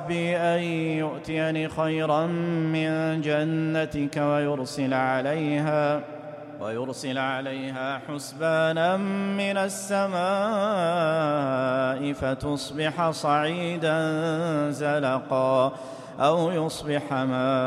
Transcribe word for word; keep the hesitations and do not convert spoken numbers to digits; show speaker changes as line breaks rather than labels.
ربي أن يؤتيني خيرا من جنتك ويرسل عليها ويرسل عليها حسبانا من السماء فتصبح صعيدا زلقا أو يصبح ماؤها